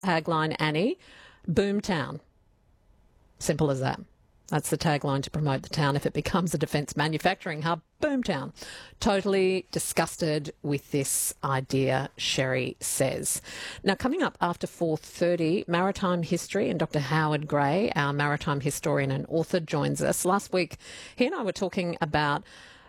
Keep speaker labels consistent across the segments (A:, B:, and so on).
A: Tagline, Annie, Boomtown. Simple as that. That's the tagline to promote the town if it becomes a defence manufacturing hub. Boomtown. Totally disgusted with this idea, Sherry says. Now, coming up after 4:30, maritime history, and Dr. Howard Gray, our maritime historian and author, joins us. Last week, he and I were talking about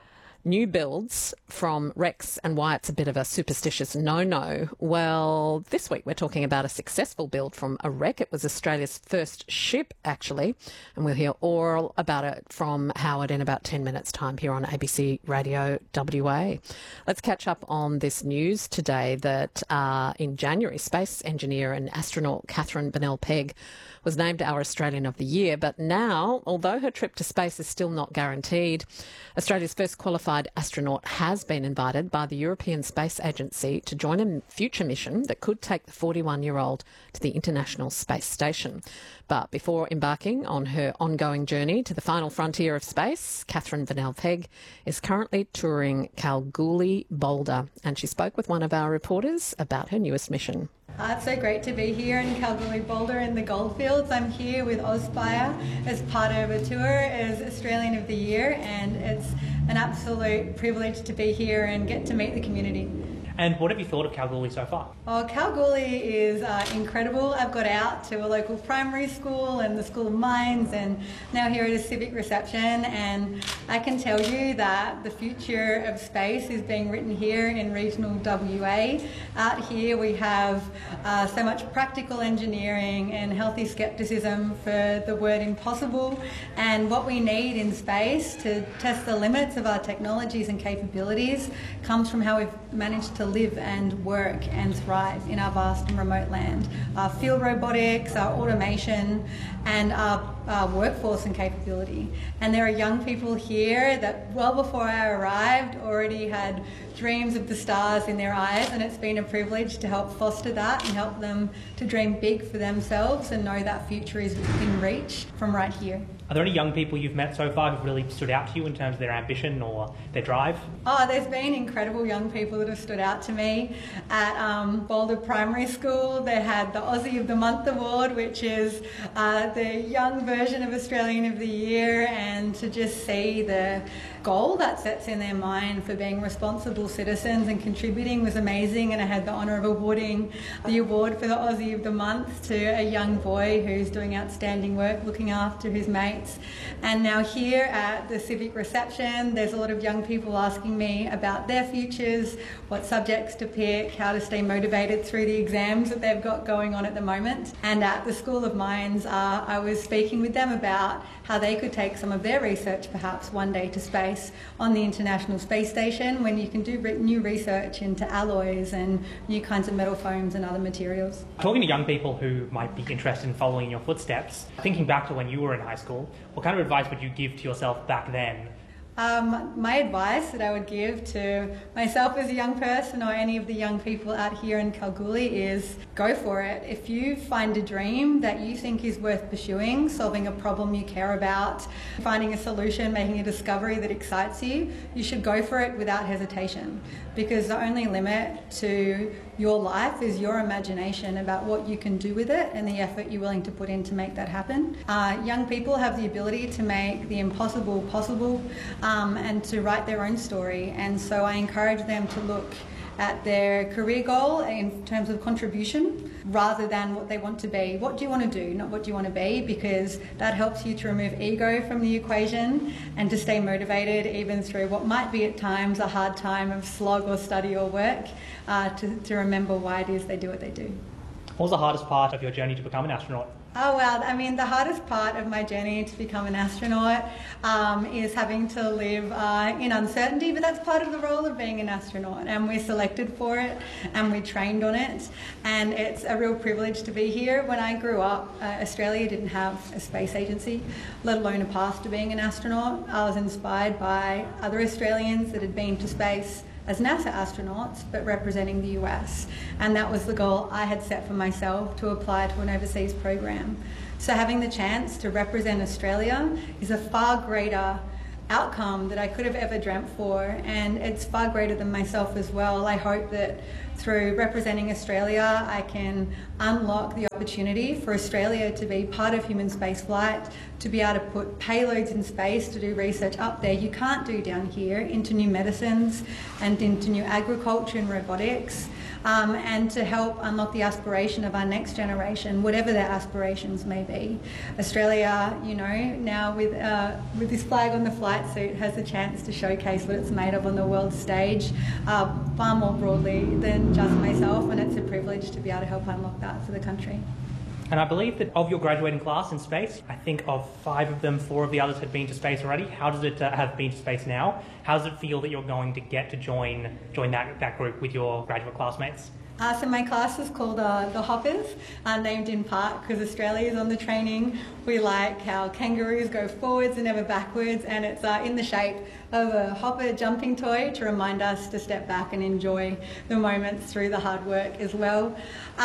A: new builds from wrecks and why it's a bit of a superstitious no-no. Well, this week we're talking about a successful build from a wreck. It was Australia's first ship, actually, and we'll hear all about it from Howard in about 10 minutes' time here on ABC Radio WA. Let's catch up on this news today that in January, space engineer and astronaut Catherine Bennell-Pegg was named our Australian of the Year, but now, although her trip to space is still not guaranteed, Australia's first qualified astronaut has been invited by the European Space Agency to join a future mission that could take the 41-year-old to the International Space Station. But before embarking on her ongoing journey to the final frontier of space, Catherine Bennell-Pegg is currently touring Kalgoorlie Boulder, and she spoke with one of our reporters about her newest mission.
B: It's so great to be here in Kalgoorlie Boulder in the Goldfields. I'm here with Auspire as part of a tour as Australian of the Year, and it's an absolute privilege to be here and get to meet the community.
C: And what have you thought of Kalgoorlie so far?
B: Oh, Kalgoorlie is incredible. I've got out to a local primary school and the School of Mines, and now here at a civic reception, and I can tell you that the future of space is being written here in regional WA. Out here we have so much practical engineering and healthy scepticism for the word impossible, and what we need in space to test the limits of our technologies and capabilities comes from how we've managed to live and work and thrive in our vast and remote land. Our field robotics, our automation, and our workforce and capability. And there are young people here that well before I arrived already had dreams of the stars in their eyes, and it's been a privilege to help foster that and help them to dream big for themselves and know that future is within reach from right here.
C: Are there any young people you've met so far who've really stood out to you in terms of their ambition or their drive?
B: Oh, there's been incredible young people that have stood out to me. At Boulder Primary School, they had the Aussie of the Month award, which is the young version of Australian of the Year, and to just see the goal that sets in their mind for being responsible citizens and contributing was amazing. And I had the honour of awarding the award for the Aussie of the Month to a young boy who's doing outstanding work looking after his mates. And now here at the civic reception, there's a lot of young people asking me about their futures, what subjects to pick, how to stay motivated through the exams that they've got going on at the moment. And at the School of Mines, I was speaking with them about how they could take some of their research perhaps one day to space on the International Space Station, when you can do new research into alloys and new kinds of metal foams and other materials.
C: Talking to young people who might be interested in following in your footsteps, thinking back to when you were in high school, what kind of advice would you give to yourself back then?
B: My advice that I would give to myself as a young person or any of the young people out here in Kalgoorlie is go for it. If you find a dream that you think is worth pursuing, solving a problem you care about, finding a solution, making a discovery that excites you, you should go for it without hesitation, because the only limit to your life is your imagination about what you can do with it and the effort you're willing to put in to make that happen. Young people have the ability to make the impossible possible and to write their own story, and so I encourage them to look at their career goal in terms of contribution rather than what they want to be. What do you want to do, not what do you want to be, because that helps you to remove ego from the equation and to stay motivated even through what might be at times a hard time of slog or study or work, to remember why it is they do what they do.
C: What was the hardest part of your journey to become an astronaut?
B: Oh, well, I mean, the hardest part of my journey to become an astronaut is having to live in uncertainty, but that's part of the role of being an astronaut, and we're selected for it and we trained on it, and it's a real privilege to be here. When I grew up, Australia didn't have a space agency, let alone a path to being an astronaut. I was inspired by other Australians that had been to space as NASA astronauts, but representing the US. And that was the goal I had set for myself, to apply to an overseas program. So having the chance to represent Australia is a far greater outcome that I could have ever dreamt for, and it's far greater than myself as well. I hope that through representing Australia, I can unlock the opportunity for Australia to be part of human spaceflight, to be able to put payloads in space to do research up there you can't do down here, into new medicines and into new agriculture and robotics. And to help unlock the aspiration of our next generation, whatever their aspirations may be. Australia, you know, now with this flag on the flight suit, has the chance to showcase what it's made of on the world stage far more broadly than just myself, and it's a privilege to be able to help unlock that for the country.
C: And I believe that of your graduating class in space, I think of 5 of them, 4 of the others had been to space already. How does it have been to space now? How does it feel that you're going to get to join that group with your graduate classmates?
B: So my class is called the Hoppers, named in part because Australia is on the training. We like how kangaroos go forwards and never backwards, and it's in the shape of a hopper jumping toy to remind us to step back and enjoy the moments through the hard work as well.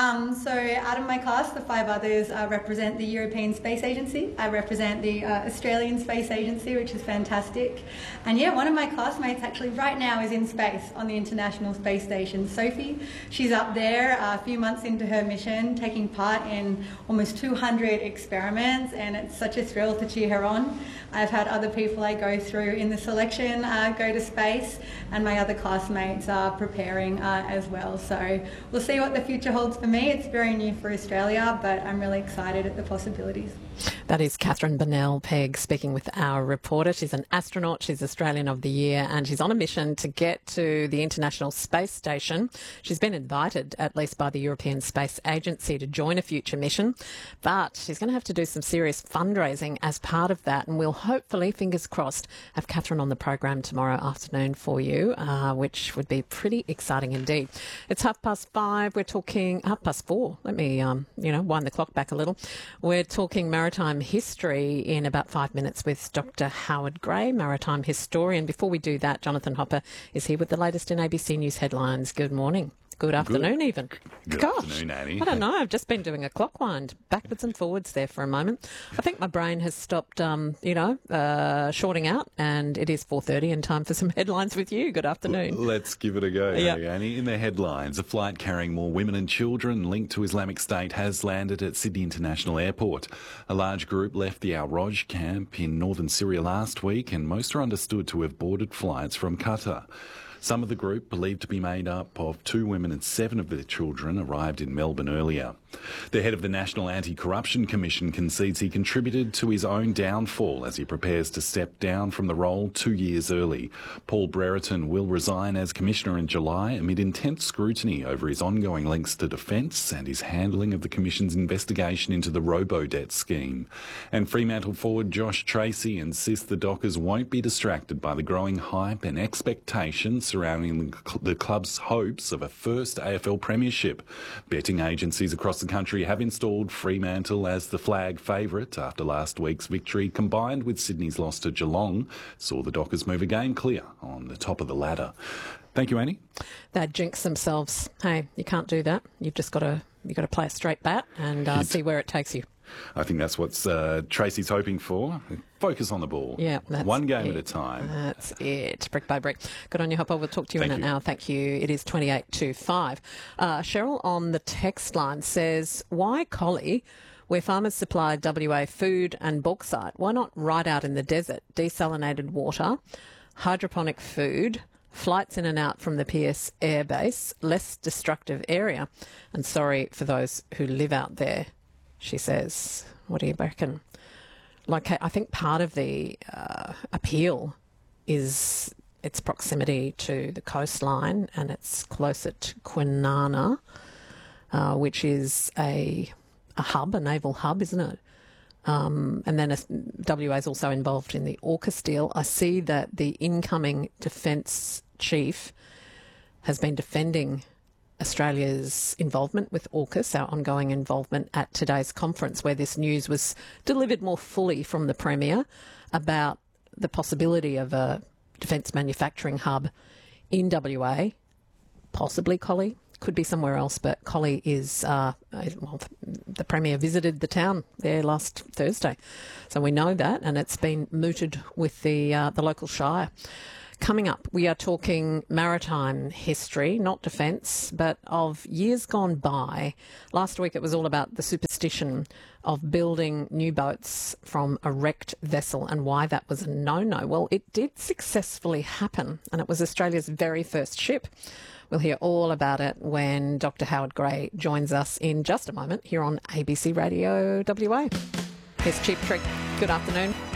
B: So out of my class, the 5 others represent the European Space Agency. I represent the Australian Space Agency, which is fantastic. And yeah, one of my classmates actually right now is in space on the International Space Station, Sophie. She's up there a few months into her mission, taking part in almost 200 experiments, and it's such a thrill to cheer her on. I've had other people I go through in the selection go to space, and my other classmates are preparing as well. So we'll see what the future holds for me. It's very new for Australia, but I'm really excited at the possibilities.
A: That is Catherine Burnell-Pegg speaking with our reporter. She's an astronaut, she's Australian of the Year, and she's on a mission to get to the International Space Station. She's been invited, at least by the European Space Agency, to join a future mission, but she's going to have to do some serious fundraising as part of that, and we'll hopefully, fingers crossed, have Catherine on the program tomorrow afternoon for you, which would be pretty exciting indeed. It's 5:30. We're talking 4:30. Let me, wind the clock back a little. We're talking maritime history in about 5 minutes with Dr. Howard Gray, maritime historian. Before we do that, Jonathan Hopper is here with the latest in ABC News headlines. Good morning. Good afternoon, even.
D: Good
A: Gosh,
D: afternoon, Annie.
A: I don't know. I've just been doing a clock wind backwards and forwards there for a moment. I think my brain has stopped, shorting out, and it is 4:30 and time for some headlines with you. Good afternoon.
D: Let's give it a go,
A: Yeah.
D: Annie. In the headlines, a flight carrying more women and children linked to Islamic State has landed at Sydney International Airport. A large group left the Al-Roj camp in northern Syria last week, and most are understood to have boarded flights from Qatar. Some of the group, believed to be made up of 2 women and 7 of their children, arrived in Melbourne earlier. The head of the National Anti-Corruption Commission concedes he contributed to his own downfall as he prepares to step down from the role 2 years early. Paul Brereton will resign as Commissioner in July amid intense scrutiny over his ongoing links to defence and his handling of the Commission's investigation into the robo-debt scheme. And Fremantle forward Josh Tracy insists the Dockers won't be distracted by the growing hype and expectations surrounding the club's hopes of a first AFL premiership. Betting agencies across the country have installed Fremantle as the flag favourite after last week's victory, combined with Sydney's loss to Geelong, saw the Dockers move again clear on the top of the ladder. Thank you, Annie.
A: They'd jinx themselves. Hey, you can't do that. You've just got to play a straight bat and see where it takes you.
D: I think that's what Tracy's hoping for. Focus on the ball.
A: Yeah, that's
D: one game
A: it.
D: at a time.
A: That's it. Brick by brick. Good on you, Hopper. We'll talk to you in an hour. Thank you. It is 28 to 5. Cheryl on the text line says, why Collie, where farmers supply WA food and bauxite? Why not right out in the desert? Desalinated water, hydroponic food, flights in and out from the PS airbase, less destructive area. And sorry for those who live out there, she says. What do you reckon? Like, I think part of the appeal is its proximity to the coastline, and it's closer to Kwinana, which is a hub, a naval hub, isn't it? And then WA is also involved in the AUKUS deal. I see that the incoming Defence Chief has been defending Australia's involvement with AUKUS, our ongoing involvement, at today's conference, where this news was delivered more fully from the Premier about the possibility of a defence manufacturing hub in WA, possibly, Collie, Could be somewhere else, but Collie is, the Premier visited the town there last Thursday. So we know that, and it's been mooted with the local shire. Coming up, we are talking maritime history, not defence, but of years gone by. Last week it was all about the superstition of building new boats from a wrecked vessel and why that was a no-no. Well, it did successfully happen, and it was Australia's very first ship. We'll hear all about it when Dr. Howard Gray joins us in just a moment here on ABC Radio WA. Here's Cheap Trick. Good afternoon.